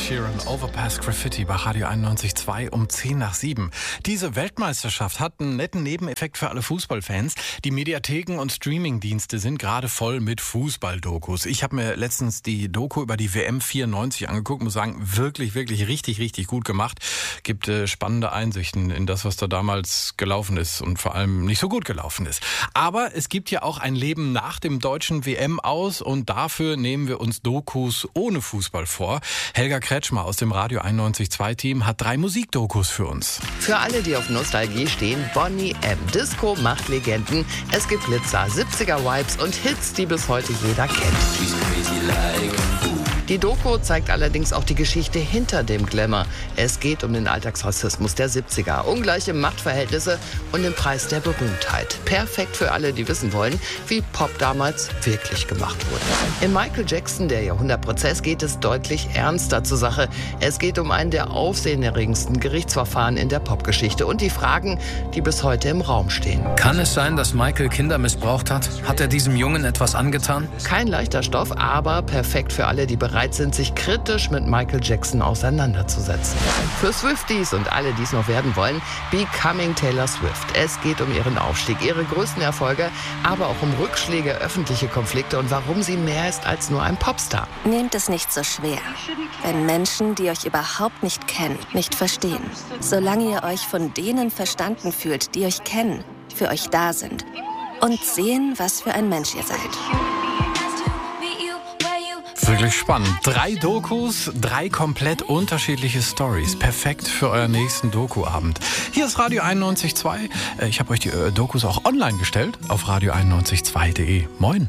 Sheeran, Overpass Graffiti bei Radio 91.2 um 6:50. Diese Weltmeisterschaft hat einen netten Nebeneffekt für alle Fußballfans. Die Mediatheken und Streamingdienste sind gerade voll mit Fußballdokus. Ich habe mir letztens die Doku über die WM 94 angeguckt, muss sagen, wirklich richtig gut gemacht. Gibt spannende Einsichten in das, was da damals gelaufen ist und vor allem nicht so gut gelaufen ist. Aber es gibt ja auch ein Leben nach dem deutschen WM aus und dafür nehmen wir uns Dokus ohne Fußball vor. Helga Kretschmer aus dem Radio 91.2 Team hat 3 Musikdokus für uns. Für alle, die auf Nostalgie stehen, Boney M. Disco macht Legenden. Es gibt Glitzer, 70er-Vibes und Hits, die bis heute jeder kennt. Die Doku zeigt allerdings auch die Geschichte hinter dem Glamour. Es geht um den Alltagsrassismus der 70er, ungleiche Machtverhältnisse und den Preis der Berühmtheit. Perfekt für alle, die wissen wollen, wie Pop damals wirklich gemacht wurde. In Michael Jackson, der Jahrhundertprozess, geht es deutlich ernster zur Sache. Es geht um einen der aufsehenerregendsten Gerichtsverfahren in der Popgeschichte und die Fragen, die bis heute im Raum stehen. Kann es sein, dass Michael Kinder missbraucht hat? Hat er diesem Jungen etwas angetan? Kein leichter Stoff, aber perfekt für alle, die bereit sind, sich kritisch mit Michael Jackson auseinanderzusetzen. Für Swifties und alle, die es noch werden wollen, Becoming Taylor Swift. Es geht um ihren Aufstieg, ihre größten Erfolge, aber auch um Rückschläge, öffentliche Konflikte und warum sie mehr ist als nur ein Popstar. Nehmt es nicht so schwer, wenn Menschen, die euch überhaupt nicht kennen, nicht verstehen. Solange ihr euch von denen verstanden fühlt, die euch kennen, für euch da sind und sehen, was für ein Mensch ihr seid. Wirklich spannend. 3 Dokus, 3 komplett unterschiedliche Stories. Perfekt für euren nächsten Dokuabend. Hier ist Radio 91.2. Ich habe euch die Dokus auch online gestellt auf radio91.2.de. Moin.